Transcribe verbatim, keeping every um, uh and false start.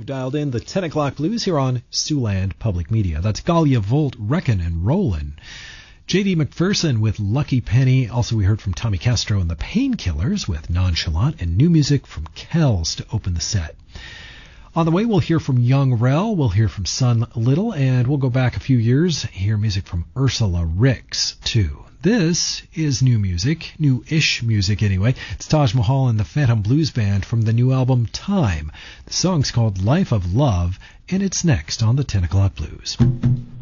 You've dialed in the ten o'clock blues here on Siouxland Public Media. That's Galia Volt, Reckin' and Rollin'. J D McPherson with Lucky Penny. Also, we heard from Tommy Castro and the Painkillers with Nonchalant, and new music from Kells to open the set. On the way, we'll hear from Young Rel, we'll hear from Son Little, and we'll go back a few years, hear music from Ursula Ricks, too. This is new music, new-ish music anyway. It's Taj Mahal and the Phantom Blues Band from the new album Time. The song's called Life of Love, and it's next on the ten o'clock Blues.